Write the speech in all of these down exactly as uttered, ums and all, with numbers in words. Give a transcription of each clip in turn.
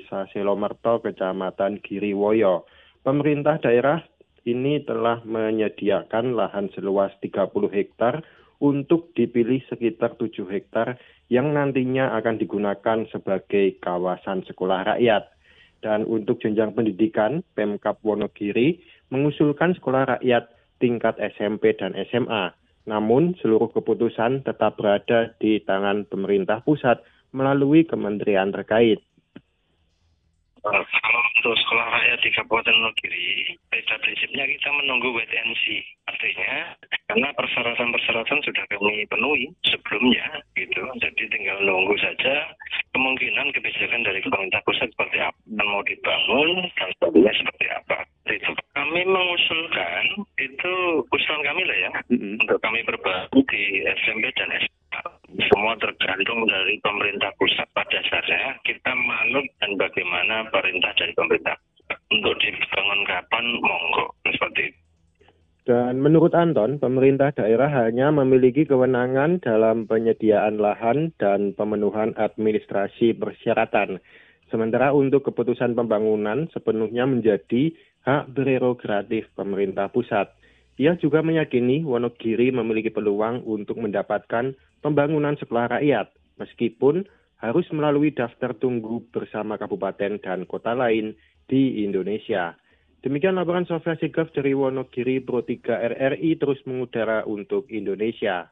Desa Selomerto, Kecamatan Giriwoyo. Pemerintah daerah ini telah menyediakan lahan seluas tiga puluh hektar untuk dipilih sekitar tujuh hektar yang nantinya akan digunakan sebagai kawasan sekolah rakyat. Dan untuk jenjang pendidikan, Pemkab Wonogiri mengusulkan sekolah rakyat tingkat S M P dan S M A. Namun seluruh keputusan tetap berada di tangan pemerintah pusat melalui kementerian terkait. Kalau untuk sekolah rakyat di Kabupaten Wonogiri, pada prinsipnya kita menunggu wait and see. Artinya, karena persyaratan-persyaratan sudah kami penuhi sebelumnya, gitu. Jadi tinggal nunggu saja kemungkinan kebijakan dari pemerintah pusat seperti apa, yang mau dibangun, dan sebagainya seperti apa. Itu kami mengusulkan, itu usulan kami lah ya, mm-hmm. untuk kami perbaiki di S M P dan S M A. Semua tergantung dari pemerintah pusat. Pada dasarnya kita manut dan bagaimana perintah dari pemerintah untuk dibangun kapan, monggo seperti itu. Dan menurut Anton, pemerintah daerah hanya memiliki kewenangan dalam penyediaan lahan dan pemenuhan administrasi persyaratan. Sementara untuk keputusan pembangunan sepenuhnya menjadi hak prerogatif pemerintah pusat. Ia juga meyakini Wonogiri memiliki peluang untuk mendapatkan pembangunan sekolah rakyat, meskipun harus melalui daftar tunggu bersama kabupaten dan kota lain di Indonesia. Demikian laporan Sofia Sigaf dari Wonogiri, Pro tiga R R I terus mengudara untuk Indonesia.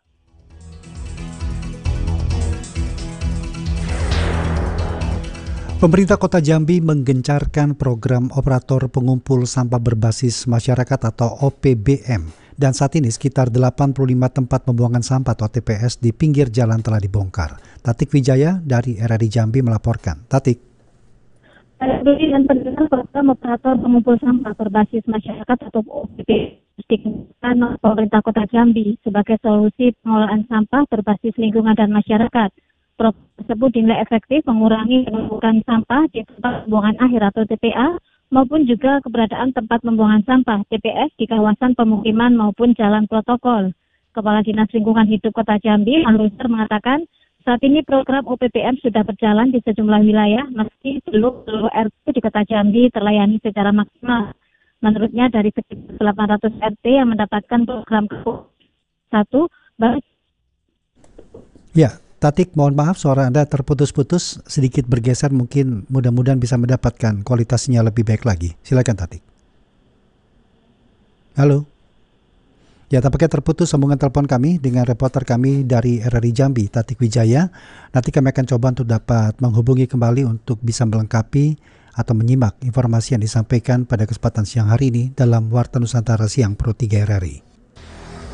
Pemerintah Kota Jambi menggencarkan program operator pengumpul sampah berbasis masyarakat atau O P B M. Dan saat ini sekitar delapan puluh lima tempat pembuangan sampah atau T P S di pinggir jalan telah dibongkar. Tatik Wijaya dari R R I Jambi melaporkan. Tatik. Berdiri dan pendengar program operator pengumpul sampah berbasis masyarakat atau O P B M pemerintah Kota Jambi sebagai solusi pengelolaan sampah berbasis lingkungan dan masyarakat. Program tersebut dinilai efektif mengurangi penumpukan sampah di tempat pembuangan akhir atau T P A maupun juga keberadaan tempat pembuangan sampah T P S di kawasan pemukiman maupun jalan protokol. Kepala Dinas Lingkungan Hidup Kota Jambi, Anruser, mengatakan saat ini program O P B M sudah berjalan di sejumlah wilayah meski belum seluruh R T di Kota Jambi terlayani secara maksimal. Menurutnya dari sekitar delapan ratus R T yang mendapatkan program satu baru. Ya. Tatik, mohon maaf suara Anda terputus-putus, sedikit bergeser, mungkin mudah-mudahan bisa mendapatkan kualitasnya lebih baik lagi. Silakan Tatik. Halo. Ya, tampaknya terputus sambungan telepon kami dengan reporter kami dari R R I Jambi, Tatik Wijaya. Nanti kami akan coba untuk dapat menghubungi kembali untuk bisa melengkapi atau menyimak informasi yang disampaikan pada kesempatan siang hari ini dalam Warta Nusantara Siang Pro tiga R R I.